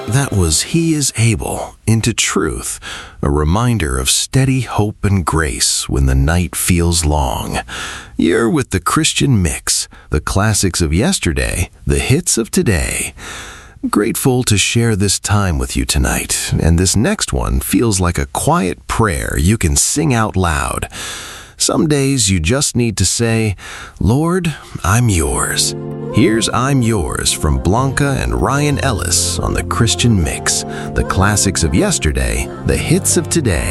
That was He is Able into Truth, a reminder of steady hope and grace when the night feels long. You're with the Christian Mix, the classics of yesterday, the hits of today. Grateful to share this time with you tonight, and this next one feels like a quiet prayer you can sing out loud. Some days you just need to say, Lord, I'm yours. Here's I'm Yours from Blanca and Ryan Ellis on the Christian Mix, the classics of yesterday, the hits of today.